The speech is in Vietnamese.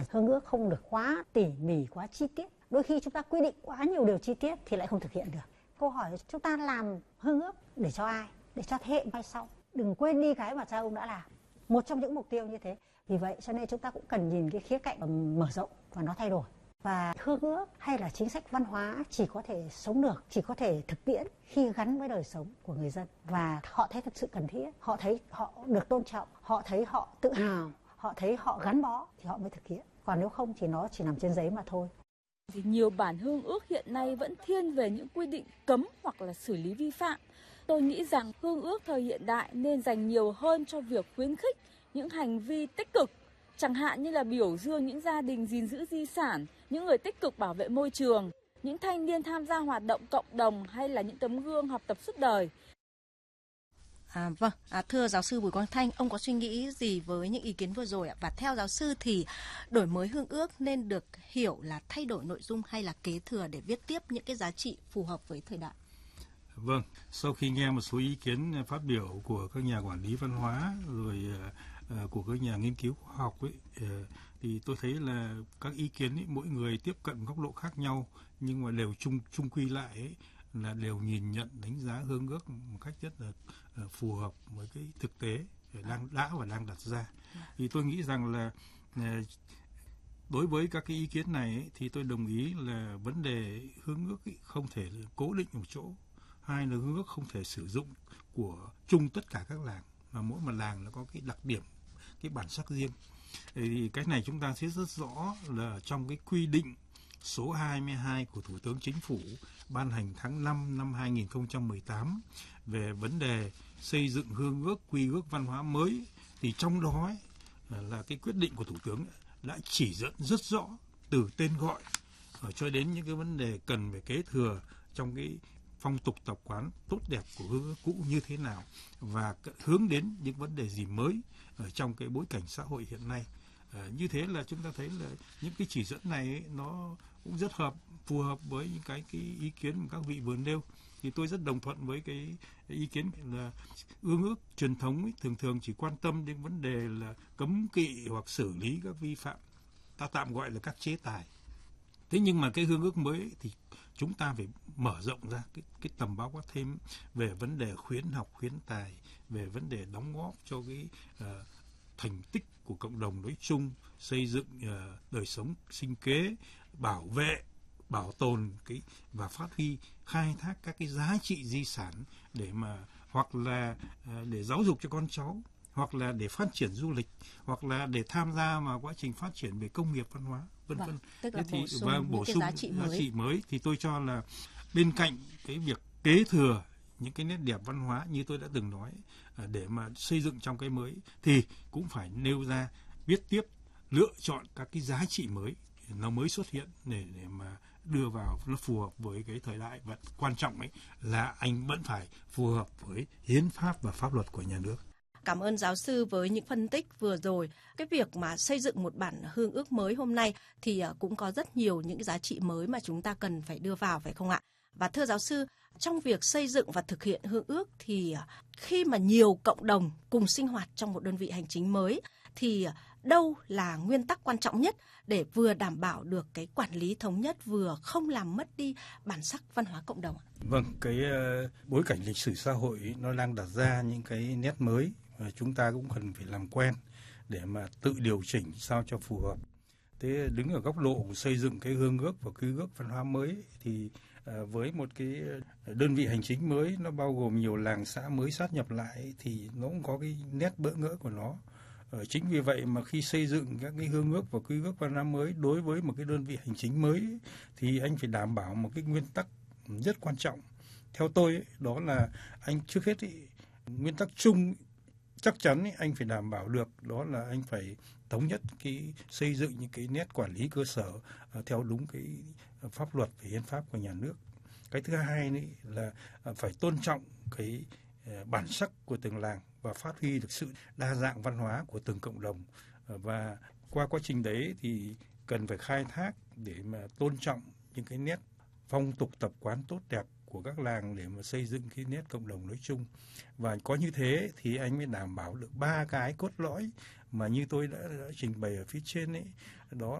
hương ước không được quá tỉ mỉ, quá chi tiết. Đôi khi chúng ta quy định quá nhiều điều chi tiết thì lại không thực hiện được. Câu hỏi chúng ta làm hương ước để cho ai? Để cho thế hệ mai sau. Đừng quên đi cái mà cha ông đã làm. Một trong những mục tiêu như thế. Vì vậy cho nên chúng ta cũng cần nhìn cái khía cạnh mở rộng và nó thay đổi. Và hương ước hay là chính sách văn hóa chỉ có thể sống được, chỉ có thể thực tiễn khi gắn với đời sống của người dân. Và họ thấy thật sự cần thiết, họ thấy họ được tôn trọng, họ thấy họ tự hào, họ thấy họ gắn bó thì họ mới thực hiện. Còn nếu không thì nó chỉ nằm trên giấy mà thôi. Thì nhiều bản hương ước hiện nay vẫn thiên về những quy định cấm hoặc là xử lý vi phạm. Tôi nghĩ rằng hương ước thời hiện đại nên dành nhiều hơn cho việc khuyến khích những hành vi tích cực, chẳng hạn như là biểu dương những gia đình gìn giữ di sản, những người tích cực bảo vệ môi trường, những thanh niên tham gia hoạt động cộng đồng hay là những tấm gương học tập suốt đời. Thưa giáo sư Bùi Quang Thanh, ông có suy nghĩ gì với những ý kiến vừa rồi ạ? Và theo giáo sư thì đổi mới hương ước nên được hiểu là thay đổi nội dung hay là kế thừa để viết tiếp những cái giá trị phù hợp với thời đại? Vâng, sau khi nghe một số ý kiến phát biểu của các nhà quản lý văn hóa rồi của các nhà nghiên cứu khoa học ấy, thì tôi thấy là các ý kiến ấy, mỗi người tiếp cận góc độ khác nhau nhưng mà đều chung quy lại ấy, là đều nhìn nhận đánh giá hương ước một cách rất là phù hợp với cái thực tế đã và đang đặt ra. Thì tôi nghĩ rằng là đối với các cái ý kiến này ấy, thì tôi đồng ý là vấn đề hương ước ấy không thể cố định một chỗ. Hai là hương ước không thể sử dụng của chung tất cả các làng, mà mỗi một làng nó có cái đặc điểm, cái bản sắc riêng. Thì cái này chúng ta thấy rất rõ là trong cái quy định số 22 của Thủ tướng Chính phủ ban hành tháng 5 năm 2018 về vấn đề xây dựng hương ước, quy ước văn hóa mới, thì trong đó ấy, là cái quyết định của Thủ tướng đã chỉ dẫn rất rõ từ tên gọi cho đến những cái vấn đề cần phải kế thừa trong cái phong tục tập quán tốt đẹp của hương ước cũ như thế nào và hướng đến những vấn đề gì mới ở trong cái bối cảnh xã hội hiện nay. Như thế là chúng ta thấy là những cái chỉ dẫn này ấy, nó cũng rất phù hợp với những cái ý kiến mà các vị vừa nêu. Thì tôi rất đồng thuận với cái ý kiến là hương ước truyền thống ấy, thường chỉ quan tâm đến vấn đề là cấm kỵ hoặc xử lý các vi phạm, ta tạm gọi là các chế tài. Thế nhưng mà cái hương ước mới ấy, thì chúng ta phải mở rộng ra cái tầm bao quát thêm về vấn đề khuyến học khuyến tài, về vấn đề đóng góp cho cái thành tích của cộng đồng nói chung, xây dựng đời sống sinh kế, bảo vệ, bảo tồn và phát huy, khai thác các cái giá trị di sản để mà hoặc là để giáo dục cho con cháu, hoặc là để phát triển du lịch, hoặc là để tham gia vào quá trình phát triển về công nghiệp văn hóa, vân vân. Tức là bổ sung giá trị mới thì tôi cho là bên cạnh cái việc kế thừa những cái nét đẹp văn hóa như tôi đã từng nói để mà xây dựng trong cái mới thì cũng phải nêu ra, viết tiếp, lựa chọn các cái giá trị mới nó mới xuất hiện để mà đưa vào nó phù hợp với cái thời đại. Và quan trọng ấy là anh vẫn phải phù hợp với hiến pháp và pháp luật của nhà nước. Cảm ơn giáo sư với những phân tích vừa rồi. Cái việc mà xây dựng một bản hương ước mới hôm nay thì cũng có rất nhiều những giá trị mới mà chúng ta cần phải đưa vào, phải không ạ? Và thưa giáo sư, trong việc xây dựng và thực hiện hương ước thì khi mà nhiều cộng đồng cùng sinh hoạt trong một đơn vị hành chính mới thì đâu là nguyên tắc quan trọng nhất để vừa đảm bảo được cái quản lý thống nhất, vừa không làm mất đi bản sắc văn hóa cộng đồng? Vâng, cái bối cảnh lịch sử xã hội nó đang đặt ra những cái nét mới và chúng ta cũng cần phải làm quen để mà tự điều chỉnh sao cho phù hợp. Thế đứng ở góc độ xây dựng cái hương ước và quy ước văn hóa mới thì với một cái đơn vị hành chính mới nó bao gồm nhiều làng xã mới sát nhập lại thì nó cũng có cái nét bỡ ngỡ của nó. Chính vì vậy mà khi xây dựng các cái hương ước và quy ước văn hóa mới đối với một cái đơn vị hành chính mới thì anh phải đảm bảo một cái nguyên tắc rất quan trọng. Theo tôi đó là anh trước hết nguyên tắc chung chắc chắn anh phải đảm bảo được, đó là anh phải thống nhất cái xây dựng những cái nét quản lý cơ sở theo đúng cái pháp luật và hiến pháp của nhà nước. Cái thứ hai là phải tôn trọng cái bản sắc của từng làng và phát huy được sự đa dạng văn hóa của từng cộng đồng, và qua quá trình đấy thì cần phải khai thác để mà tôn trọng những cái nét phong tục tập quán tốt đẹp của các làng để mà xây dựng cái nét cộng đồng nói chung. Và có như thế thì anh mới đảm bảo được ba cái cốt lõi mà như tôi đã trình bày ở phía trên ấy, đó